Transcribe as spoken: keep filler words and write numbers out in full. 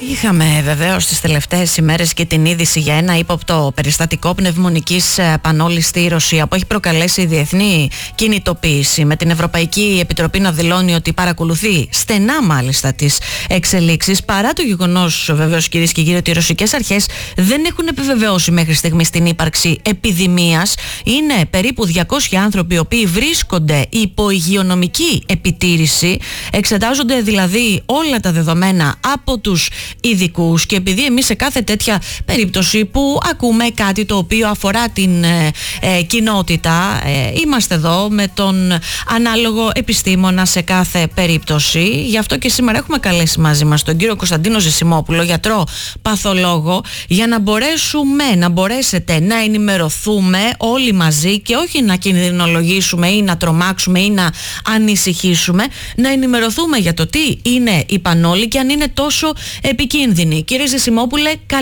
Είχαμε βεβαίως τις τελευταίες ημέρες και την είδηση για ένα ύποπτο περιστατικό πνευμονικής πανόλης στη Ρωσία που έχει προκαλέσει διεθνή κινητοποίηση, με την Ευρωπαϊκή Επιτροπή να δηλώνει ότι παρακολουθεί στενά μάλιστα τις εξελίξεις, παρά το γεγονός βεβαίως, κυρίες και κύριοι, ότι οι ρωσικές αρχές δεν έχουν επιβεβαιώσει μέχρι στιγμής την ύπαρξη επιδημίας. Είναι περίπου διακόσιοι άνθρωποι οι οποίοι βρίσκονται υπό υγειονομική επιτήρηση, εξετάζονται δηλαδή όλα τα δεδομένα από τους ειδικούς, και επειδή εμείς σε κάθε τέτοια περίπτωση που ακούμε κάτι το οποίο αφορά την ε, ε, κοινότητα, ε, είμαστε εδώ με τον ανάλογο επιστήμονα σε κάθε περίπτωση. Γι' αυτό και σήμερα έχουμε καλέσει μαζί μας τον κύριο Κωνσταντίνο Ζεσιμόπουλο, γιατρό παθολόγο, για να μπορέσουμε, να μπορέσετε να ενημερωθούμε όλοι μαζί και όχι να κινδυνολογήσουμε ή να τρομάξουμε ή να ανησυχήσουμε, να ενημερωθούμε για το τι είναι η πανόλη και αν είναι τόσο επικίνδυνη. Κύριε Ζεσιμόπουλε,